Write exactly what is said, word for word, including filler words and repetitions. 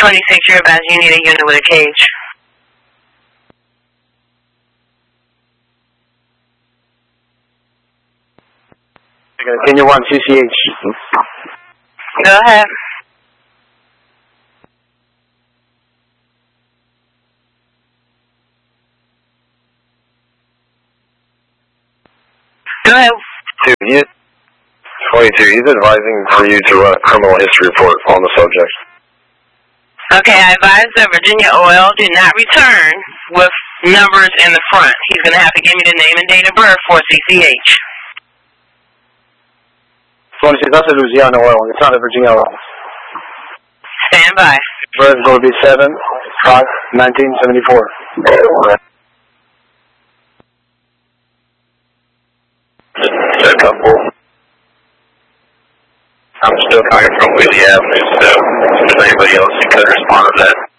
twenty-six, you're advised you need a unit with a cage. Continue one C C H. Go ahead. Go ahead. Two, he, twenty-two, he's advising for you to run a criminal history report on the subject. Okay, I advise that Virginia Oil do not return with numbers in the front. He's going to have to give me the name and date of birth for C C H. twenty-six, that's a Louisiana Oil. It's not a Virginia Oil. Stand by. Birth is going to be seven five nineteen seventy-four. A couple. I'm still coming from Wheelie Avenue, so if there's anybody else who could respond to that.